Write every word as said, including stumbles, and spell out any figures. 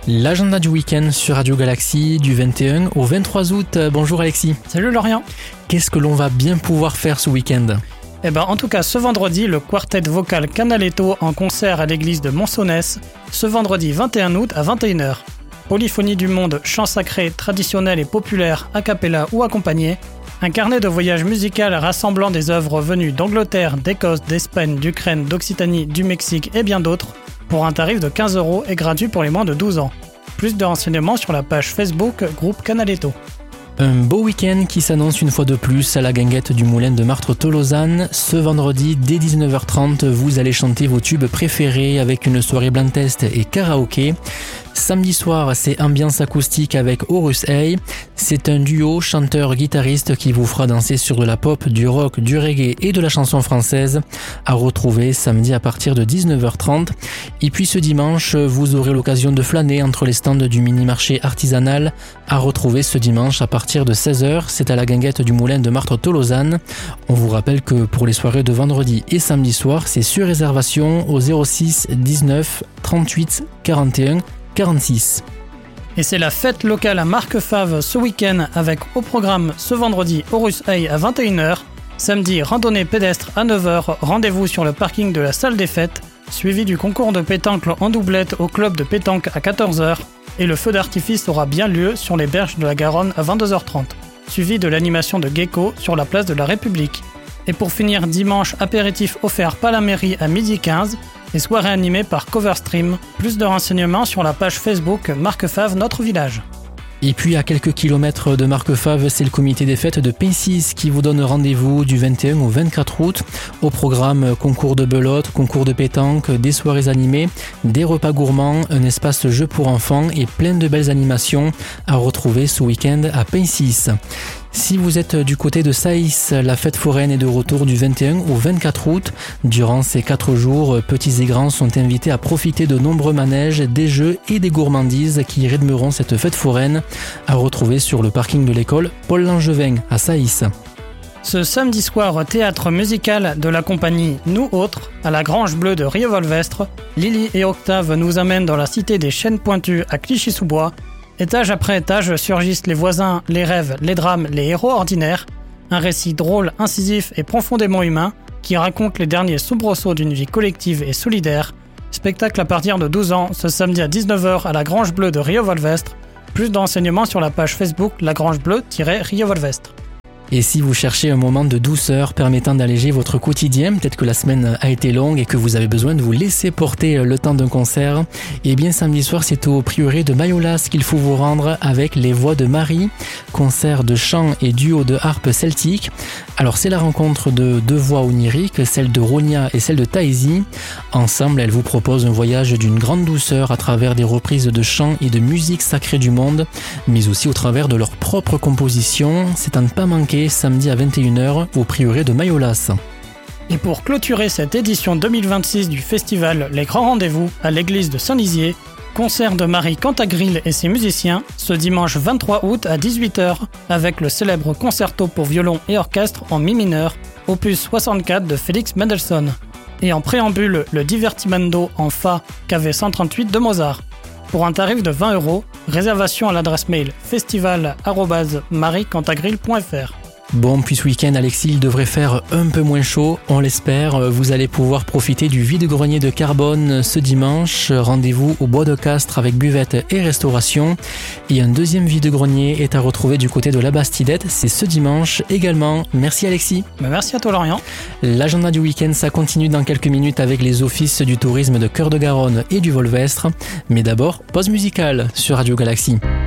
L'agenda du week-end sur Radio Galaxy du vingt et un au vingt-trois août. Bonjour Alexis. Salut Lorient. Qu'est-ce que l'on va bien pouvoir faire ce week-end ? Eh ben, en tout cas, ce vendredi, le quartet vocal Canaletto en concert à l'église de Monsonnès, ce vendredi vingt et un août à vingt et une heures. Polyphonie du monde, chants sacrés, traditionnels et populaires, a cappella ou accompagnés. Un carnet de voyage musical rassemblant des œuvres venues d'Angleterre, d'Écosse, d'Espagne, d'Ukraine, d'Occitanie, du Mexique et bien d'autres, pour un tarif de quinze euros et gratuit pour les moins de douze ans. Plus de renseignements sur la page Facebook groupe Canaletto. Un beau week-end qui s'annonce une fois de plus à la guinguette du moulin de Martres-Tolosane. Ce vendredi, dès dix-neuf heures trente, vous allez chanter vos tubes préférés avec une soirée blind test et karaoké. Samedi soir, c'est ambiance acoustique avec Horus Hey. C'est un duo chanteur-guitariste qui vous fera danser sur de la pop, du rock, du reggae et de la chanson française. À retrouver samedi à partir de dix-neuf heures trente. Et puis ce dimanche, vous aurez l'occasion de flâner entre les stands du mini-marché artisanal. À retrouver ce dimanche à partir de seize heures. C'est à la guinguette du moulin de Martres-Tolosane. On vous rappelle que pour les soirées de vendredi et samedi soir, c'est sur réservation au zéro six dix-neuf trente-huit quarante et un quarante-six. Et c'est la fête locale à Marquefave ce week-end avec au programme ce vendredi Horus Hey à vingt et une heures, samedi randonnée pédestre à neuf heures, rendez-vous sur le parking de la salle des fêtes, suivi du concours de pétanque en doublette au club de pétanque à quatorze heures et le feu d'artifice aura bien lieu sur les berges de la Garonne à vingt-deux heures trente, suivi de l'animation de Gecko sur la place de la République. Et pour finir, dimanche, apéritif offert par la mairie à midi quinze et soirée animée par Coverstream. Plus de renseignements sur la page Facebook Marquefave Notre Village. Et puis à quelques kilomètres de Marquefave, c'est le comité des fêtes de Pensis qui vous donne rendez-vous du vingt et un au vingt-quatre août. Au programme, concours de belote, concours de pétanque, des soirées animées, des repas gourmands, un espace jeu pour enfants et plein de belles animations à retrouver ce week-end à Pensis. Si vous êtes du côté de Saïs, la fête foraine est de retour du vingt et un au vingt-quatre août. Durant ces quatre jours, petits et grands sont invités à profiter de nombreux manèges, des jeux et des gourmandises qui rythmeront cette fête foraine à retrouver sur le parking de l'école Paul Langevin à Saïs. Ce samedi soir, théâtre musical de la compagnie Nous Autres à la Grange Bleue de Rievolvestre, Lily et Octave nous amènent dans la cité des Chênes Pointus à Clichy-sous-Bois. Étage après étage surgissent les voisins, les rêves, les drames, les héros ordinaires. Un récit drôle, incisif et profondément humain qui raconte les derniers soubresauts d'une vie collective et solidaire. Spectacle à partir de douze ans, ce samedi à dix-neuf heures à la Grange Bleue de Rievolvestre. Plus d'enseignements sur la page Facebook La Grange Bleue-Rievolvestre. Et si vous cherchez un moment de douceur permettant d'alléger votre quotidien, peut-être que la semaine a été longue et que vous avez besoin de vous laisser porter le temps d'un concert, et bien samedi soir c'est au prieuré de Mayollas qu'il faut vous rendre avec les voix de Marie, concert de chant et duo de harpe celtique. Alors c'est la rencontre de deux voix oniriques, celle de Ronia et celle de Taïsi. Ensemble, elles vous proposent un voyage d'une grande douceur à travers des reprises de chants et de musique sacrée du monde, mais aussi au travers de leur propre composition. C'est à ne pas manquer samedi à vingt et une heures au prieuré de Mayollas. Et pour clôturer cette édition deux mille vingt-six du festival Les Grands Rendez-vous à l'église de Saint-Lizier, concert de Marie Cantagril et ses musiciens ce dimanche vingt-trois août à dix-huit heures avec le célèbre concerto pour violon et orchestre en mi mineur, opus soixante-quatre de Félix Mendelssohn. Et en préambule, le Divertimento en Fa K V cent trente-huit de Mozart. Pour un tarif de vingt euros, réservation à l'adresse mail festival arobase marie cantagril point f r. Bon, puis ce week-end, Alexis, il devrait faire un peu moins chaud, on l'espère. Vous allez pouvoir profiter du vide-grenier de Carbone ce dimanche. Rendez-vous au Bois de Castres avec buvette et restauration. Et un deuxième vide-grenier est à retrouver du côté de la Bastidette. C'est ce dimanche également. Merci Alexis. Bah merci à toi Lorient. L'agenda du week-end, ça continue dans quelques minutes avec les offices du tourisme de Cœur de Garonne et du Volvestre. Mais d'abord, pause musicale sur Radio Galaxy.